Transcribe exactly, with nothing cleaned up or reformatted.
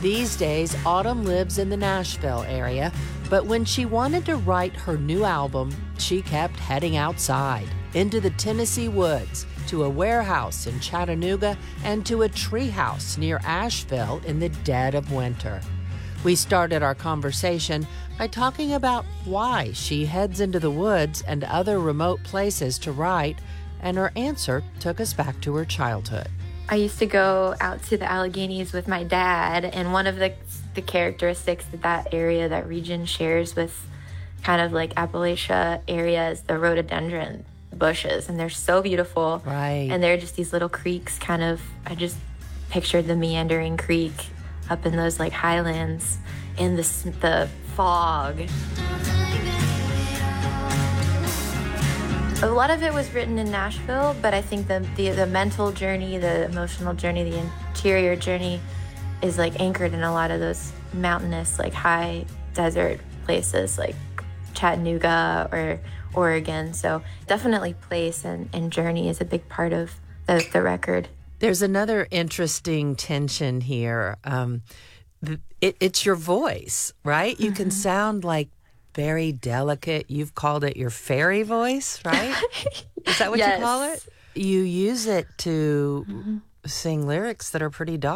These days, Autumn lives in the Nashville area, but when she wanted to write her new album, she kept heading outside, into the Tennessee woods, to a warehouse in Chattanooga, and to a treehouse near Asheville in the dead of winter. We started our conversation by talking about why she heads into the woods and other remote places to write, and her answer took us back to her childhood. I used to go out to the Alleghenies with my dad, and one of the the characteristics that that area, that region shares with kind of like Appalachia area is the rhododendron bushes, and they're so beautiful. Right. And they're just these little creeks kind of, I just pictured the meandering creek up in those like highlands in the, the fog. A lot of it was written in Nashville, but I think the, the the mental journey, the emotional journey, the interior journey is like anchored in a lot of those mountainous, like high desert places like Chattanooga or Oregon. So definitely place and, and journey is a big part of the, the record. There's another interesting tension here. Um, it, it's your voice, right? You mm-hmm. can sound like very delicate. You've called it your fairy voice, right? Is that what Yes. you call it? You use it to mm-hmm. sing lyrics that are pretty dark.